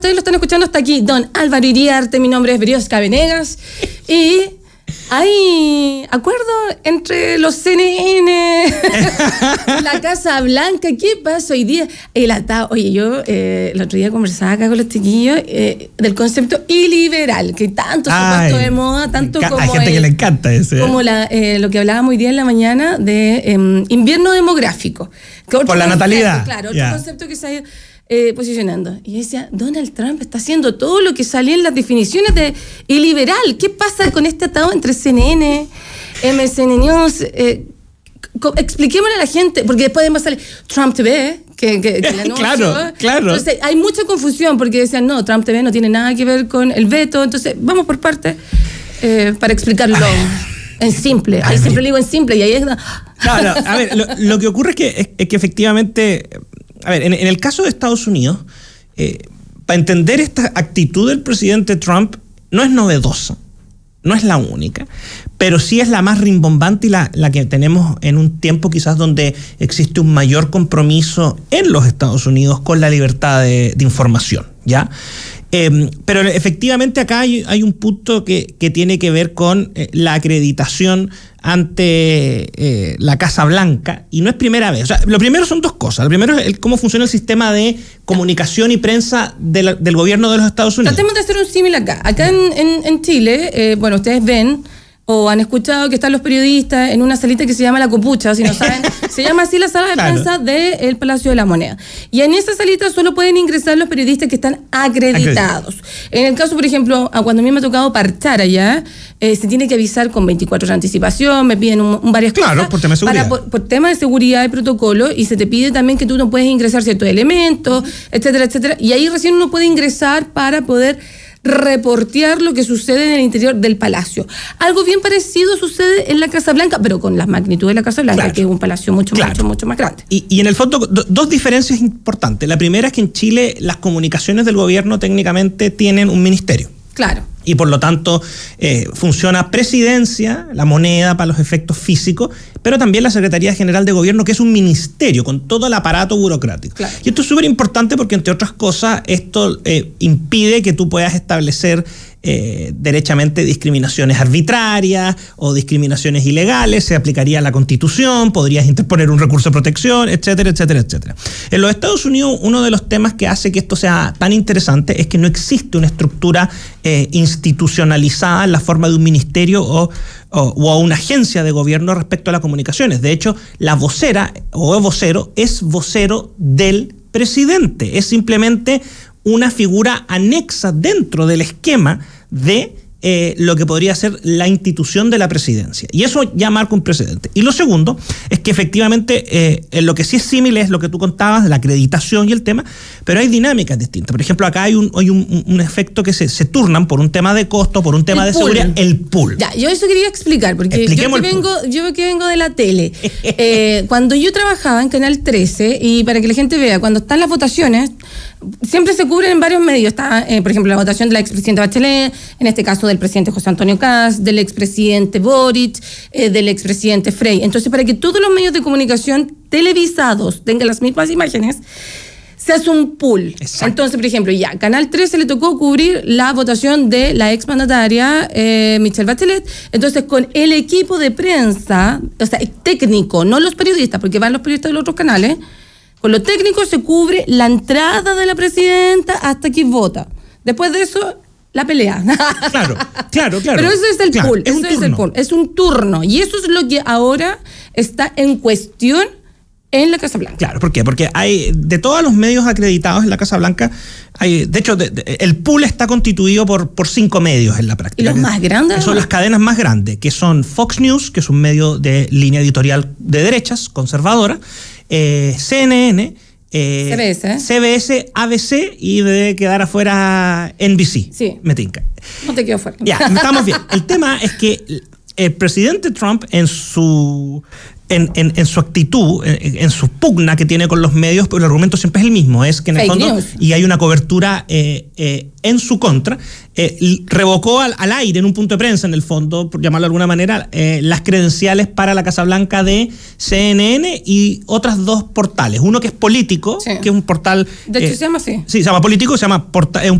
Ustedes lo están escuchando hasta aquí, don Álvaro Iriarte, mi nombre es Briosca Venegas, y hay acuerdo entre los CNN y la Casa Blanca. ¿Qué pasa hoy día? El atado. Oye, yo el otro día conversaba acá con los chiquillos del concepto iliberal, que tanto se ha puesto de moda, tanto como hay gente que le encanta ese. Como lo que hablábamos hoy día en la mañana de invierno demográfico. Por la natalidad. Claro, otro concepto que se ha ido posicionando. Y yo decía, Donald Trump está haciendo todo lo que salía en las definiciones de iliberal. ¿Qué pasa con este atado entre CNN, MSN News? Expliquémosle a la gente, porque después además sale Trump TV, que la anuncio. Claro. Entonces hay mucha confusión, porque decían, no, Trump TV no tiene nada que ver con el veto. Entonces, vamos por partes para explicarlo en simple. Ahí siempre lo digo en simple y ahí es... No, a ver, lo que ocurre es que efectivamente... A ver, en el caso de Estados Unidos, para entender esta actitud del presidente Trump, no es novedosa, no es la única, pero sí es la más rimbombante y la que tenemos en un tiempo quizás donde existe un mayor compromiso en los Estados Unidos con la libertad de información, ¿ya? Pero efectivamente acá hay un punto que tiene que ver con la acreditación ante la Casa Blanca, y no es primera vez. O sea, lo primero son dos cosas. Lo primero es cómo funciona el sistema de comunicación y prensa del gobierno de los Estados Unidos. Tratemos de hacer un símil acá. Acá en Chile, bueno, ustedes ven o han escuchado que están los periodistas en una salita que se llama La Copucha, si no saben, se llama así la sala de prensa del Palacio de la Moneda. Y en esa salita solo pueden ingresar los periodistas que están acreditados. En el caso, por ejemplo, cuando a mí me ha tocado parchar allá, se tiene que avisar con 24 horas de anticipación, me piden varias cosas. Claro, por tema de seguridad. Por tema de seguridad y protocolo, y se te pide también que tú no puedes ingresar ciertos elementos, etcétera, etcétera. Y ahí recién uno puede ingresar para poder reportear lo que sucede en el interior del palacio. Algo bien parecido sucede en la Casa Blanca, pero con las magnitudes de la Casa Blanca, que es un palacio mucho más grande. Y en el fondo, dos diferencias importantes. La primera es que en Chile las comunicaciones del gobierno técnicamente tienen un ministerio. Claro. Y por lo tanto funciona Presidencia, la moneda para los efectos físicos, pero también la Secretaría General de Gobierno, que es un ministerio con todo el aparato burocrático. Claro. Y esto es súper importante porque, entre otras cosas, esto impide que tú puedas establecer derechamente discriminaciones arbitrarias o discriminaciones ilegales. Se aplicaría a la Constitución, podrías interponer un recurso de protección, etcétera, etcétera, etcétera. En los Estados Unidos, uno de los temas que hace que esto sea tan interesante es que no existe una estructura institucionalizada en la forma de un ministerio o una agencia de gobierno respecto a las comunicaciones. De hecho, la vocera o el vocero es vocero del presidente. Es simplemente una figura anexa dentro del esquema de lo que podría ser la institución de la presidencia. Y eso ya marca un precedente. Y lo segundo es que efectivamente lo que sí es similar es lo que tú contabas de la acreditación y el tema, pero hay dinámicas distintas. Por ejemplo, acá hay un efecto que se turnan por un tema de costo, por un tema de seguridad, el pool. Ya, yo eso quería explicar, porque yo que vengo de la tele. Cuando yo trabajaba en Canal 13, y para que la gente vea, cuando están las votaciones, siempre se cubren en varios medios. Está, por ejemplo, la votación de la expresidenta Bachelet, en este caso del presidente José Antonio Kast, del expresidente Boric, del expresidente Frey. Entonces, para que todos los medios de comunicación televisados tengan las mismas imágenes, se hace un pool. Exacto. Entonces, por ejemplo, Canal 13 le tocó cubrir la votación de la exmandataria Michelle Bachelet. Entonces, con el equipo de prensa, o sea, técnico, no los periodistas, porque van los periodistas de los otros canales, con lo técnico se cubre la entrada de la presidenta hasta que vota. Después de eso, la pelea. Claro. Pero eso es el pool. Es un turno. Y eso es lo que ahora está en cuestión en la Casa Blanca. Claro, ¿por qué? Porque hay, de todos los medios acreditados en la Casa Blanca, de hecho, el pool está constituido por 5 medios en la práctica. ¿Y los más grandes? Que son las cadenas más grandes, que son Fox News, que es un medio de línea editorial de derechas, conservadora, CNN, CBS, ABC, y debe quedar afuera NBC. Sí. Me tinca. No te quedo fuera. Ya, estamos bien. El tema es que el presidente Trump en su actitud, en su pugna que tiene con los medios, pero el argumento siempre es el mismo, es que en el fondo, y hay una cobertura en su contra, revocó al aire en un punto de prensa, en el fondo, por llamarlo de alguna manera, las credenciales para la Casa Blanca de CNN y otras dos portales. Uno que es Político, que es un portal... De hecho se llama así. Sí, se llama Político, se llama